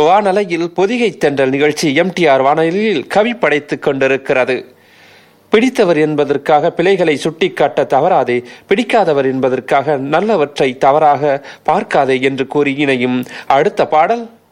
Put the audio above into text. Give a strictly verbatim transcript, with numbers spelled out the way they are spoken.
வானலையில் பொதிகை தென்றல் நிகழ்ச்சி எம்டிஆர் வானொலியில் கவி படைத்துக் கொண்டிருக்கிறது. பிடித்தவர் என்பதற்காக பிழைகளை சுட்டிக்காட்ட தவறாதே, பிடிக்காதவர் என்பதற்காக நல்லவற்றை தவறாக பார்க்காதே என்று கூறி இணையும் அடுத்த பாடல்